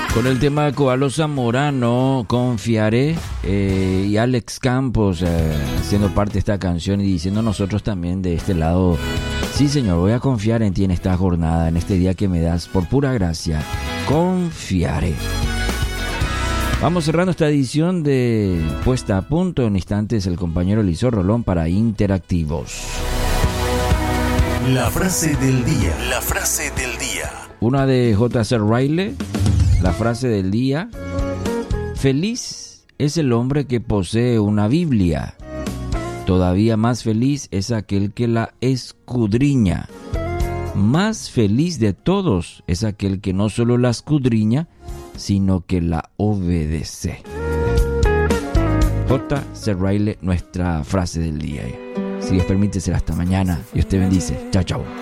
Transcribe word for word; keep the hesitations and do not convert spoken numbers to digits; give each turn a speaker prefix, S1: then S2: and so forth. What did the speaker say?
S1: Con el tema de Coalo Zamorano, Confiaré, eh, y Alex Campos eh, siendo parte de esta canción y diciendo nosotros también de este lado, sí Señor, voy a confiar en ti en esta jornada, en este día que me das, por pura gracia, confiaré. Vamos cerrando esta edición de Puesta a Punto. En instantes el compañero Eliseo Rolón para Interactivos.
S2: La frase del día. La frase del día.
S1: Una de J C Ryle. La frase del día: feliz es el hombre que posee una Biblia. Todavía más feliz es aquel que la escudriña. Más feliz de todos es aquel que no solo la escudriña, sino que la obedece. J C Ryle, nuestra frase del día. Si Dios permite, será hasta mañana. Dios te bendice. Chao, chao.